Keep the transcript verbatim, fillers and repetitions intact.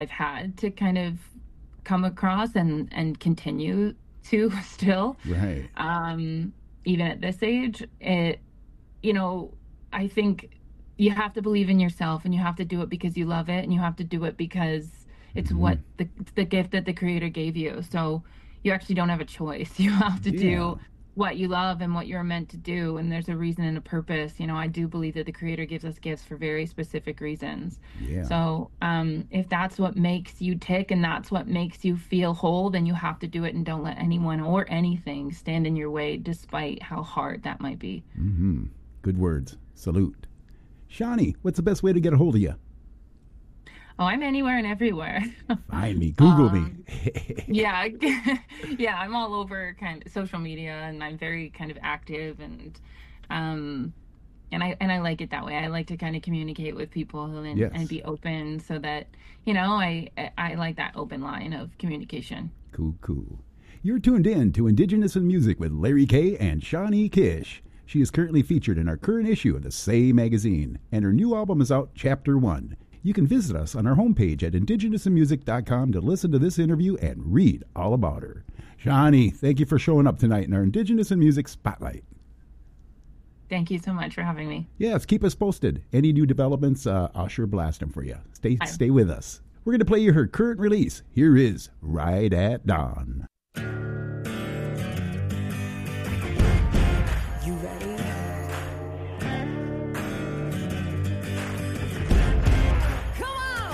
I've had to kind of come across and and continue to still, Right. um, even at this age. It, you know, I think you have to believe in yourself and you have to do it because you love it and you have to do it because it's Hmm. what the the gift that the creator gave you. So you actually don't have a choice. You have to Yeah. do what you love and what you're meant to do, and there's a reason and a purpose. You know, I do believe that the creator gives us gifts for very specific reasons. Yeah. So, um, if that's what makes you tick and that's what makes you feel whole, then you have to do it and don't let anyone or anything stand in your way, despite how hard that might be. Hmm. Good words. Salute. Shawnee, what's the best way to get a hold of you? Oh, I'm anywhere and everywhere. Find me. Google me. Um, yeah, yeah, I'm all over kind of social media and I'm very kind of active and um and I and I like it that way. I like to kind of communicate with people and and Yes. be open so that, you know, I I like that open line of communication. Cool, cool. You're tuned in to Indigenous in Music with Larry Kay and Shawnee Kish. She is currently featured in our current issue of the Say magazine, and her new album is out, Chapter one. You can visit us on our homepage at indigenous in music dot com to listen to this interview and read all about her. Shawnee, thank you for showing up tonight in our Indigenous in Music Spotlight. Thank you so much for having me. Yes, keep us posted. Any new developments, uh, I'll sure blast them for you. Stay, Bye. stay with us. We're going to play you her current release. Here is Ride at Dawn. You ready?